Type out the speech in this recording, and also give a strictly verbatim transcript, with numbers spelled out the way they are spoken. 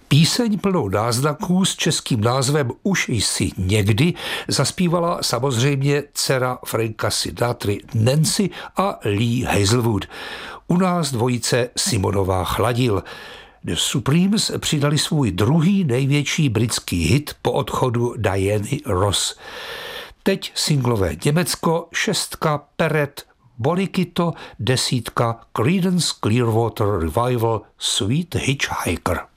Píseň plnou náznaků s českým názvem Už jsi někdy zaspívala samozřejmě dcera Franka Sinatry Nancy a Lee Hazelwood. U nás dvojice Simonová Chladil. The Supremes přidali svůj druhý největší britský hit po odchodu Diany Ross. Teď singlové Německo, šestka Peret, Bonikito, desítka Creedence Clearwater Revival Sweet Hitchhiker.